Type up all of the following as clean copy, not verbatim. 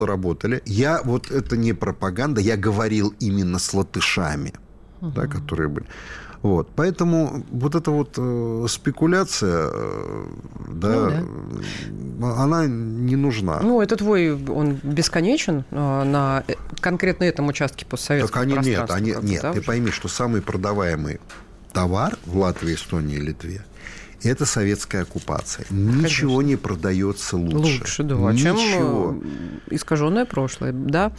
работали. Это не пропаганда, я говорил именно с латышами, да, которые были. Поэтому эта спекуляция, она не нужна. Это он бесконечен на конкретно этом участке постсоветского пространства? Нет, ты пойми, что самый продаваемый товар в Латвии, Эстонии и Литве – это советская оккупация. Ничего Конечно. не продается лучше. Да. Чем искаженное прошлое, да.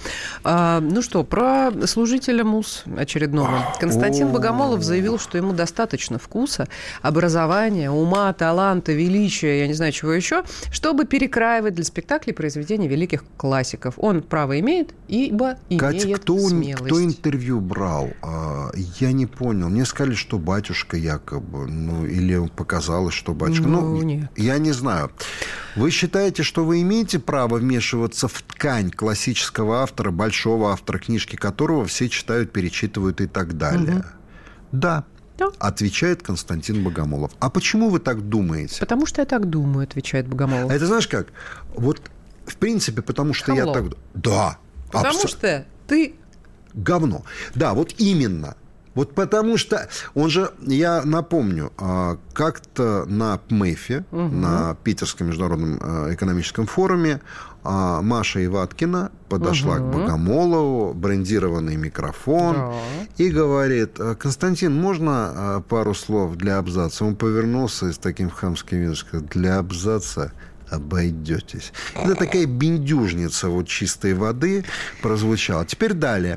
Про служителя МУС очередного. Константин Богомолов заявил, что ему достаточно вкуса, образования, ума, таланта, величия, я не знаю, чего еще, чтобы перекраивать для спектаклей произведения великих классиков. Он право имеет, ибо Катя, имеет смелость. Кто интервью брал? Я не понял. Мне сказали, что батюшка якобы, или показал, что батюшка... Нет. Я не знаю. Вы считаете, что вы имеете право вмешиваться в ткань классического автора, большого автора, книжки которого все читают, перечитывают и так далее? Угу. Да. Отвечает Константин Богомолов. А почему вы так думаете? Потому что я так думаю, отвечает Богомолов. А это знаешь как? В принципе, потому что Хамло. я так... Да. Потому что ты... Говно. Да, именно. Потому что он же, я напомню, как-то на ПМЭФе, на Питерском международном экономическом форуме, Маша Иваткина подошла к Богомолову, брендированный микрофон, и говорит: Константин, можно пару слов для абзаца? Он повернулся и с таким хамским видом сказал: для абзаца обойдетесь. Это такая бендюжница чистой воды прозвучала. Теперь далее.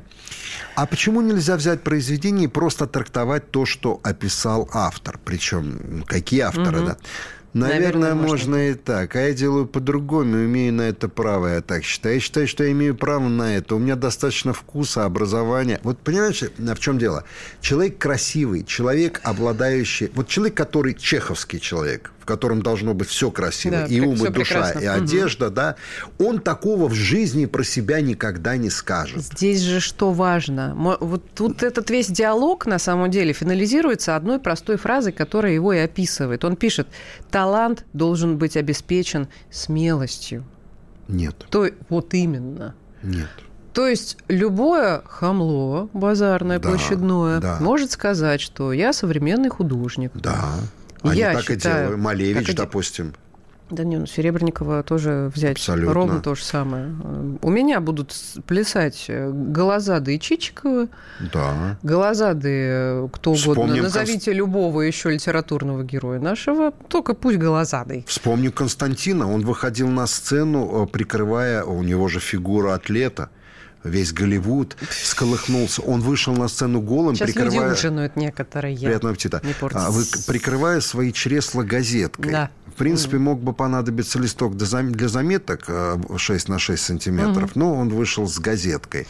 А почему нельзя взять произведение и просто трактовать то, что описал автор? Причем, какие авторы, да? Наверное, можно и так. А я делаю по-другому, имею на это право, я так считаю. Я считаю, что я имею право на это. У меня достаточно вкуса, образования. Понимаете, в чем дело? Человек красивый, человек, обладающий... человек, который чеховский человек, в котором должно быть все красиво, да, и ум, и душа, прекрасно. И одежда, да, он такого в жизни про себя никогда не скажет. Здесь же что важно? Тут этот весь диалог, на самом деле, финализируется одной простой фразой, которая его и описывает. Он пишет: талант должен быть обеспечен смелостью. Нет. Именно. Нет. То есть любое хамло, базарное, площадное, может сказать, что я современный художник. Да. Они так и делают. Малевич, допустим. Да не, Серебренникова тоже взять. Абсолютно. Ровно то же самое. У меня будут плясать Голозады и Чичикова. Да. Голозады, кто угодно. Назовите любого еще литературного героя нашего, только пусть Голозадой. Вспомню Константина. Он выходил на сцену, прикрывая, у него же фигура атлета. Весь Голливуд всколыхнулся. Он вышел на сцену голым, сейчас прикрывая... люди ужинают некоторые. Приятного аппетита. Прикрывая свои чресла газеткой. Да. В принципе, мог бы понадобиться листок для заметок 6 на 6 сантиметров, но он вышел с газеткой.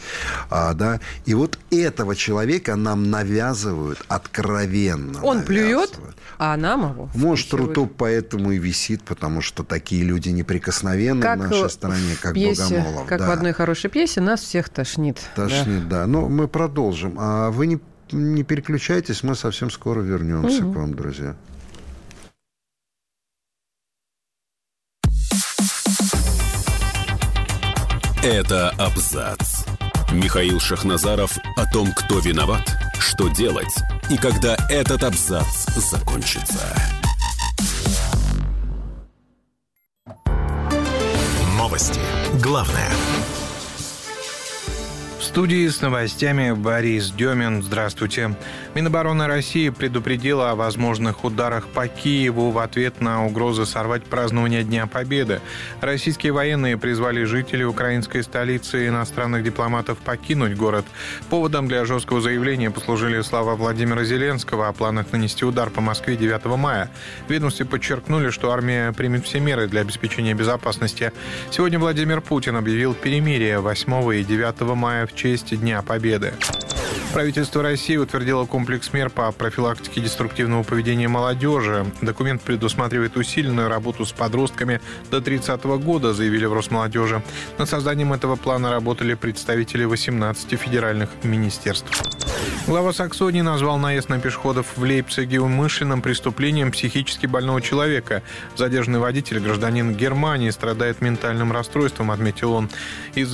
И этого человека нам навязывают откровенно. Он плюет, а нам его Может, Рутоп поэтому и висит, потому что такие люди неприкосновенны в нашей стране, как Богомолов. Как в одной хорошей пьесе, нас всех тошнит. Тошнит, да. Но мы продолжим. А вы не переключайтесь, мы совсем скоро вернемся к вам, друзья. Это абзац. Михаил Шахназаров о том, кто виноват, что делать и когда этот абзац закончится. Новости. Главное. В студии с новостями Борис Демин. Здравствуйте. Минобороны России предупредила о возможных ударах по Киеву в ответ на угрозы сорвать празднование Дня Победы. Российские военные призвали жителей украинской столицы и иностранных дипломатов покинуть город. Поводом для жесткого заявления послужили слова Владимира Зеленского о планах нанести удар по Москве 9 мая. В ведомстве подчеркнули, что армия примет все меры для обеспечения безопасности. Сегодня Владимир Путин объявил перемирие 8 и 9 мая в честь Дня Победы. Правительство России утвердило комплекс мер по профилактике деструктивного поведения молодежи. Документ предусматривает усиленную работу с подростками до 30 года, заявили в Росмолодежи. Над созданием этого плана работали представители 18 федеральных министерств. Глава Саксонии назвал наезд на пешеходов в Лейпциге умышленным преступлением психически больного человека. Задержанный водитель, гражданин Германии, страдает ментальным расстройством, отметил он. Из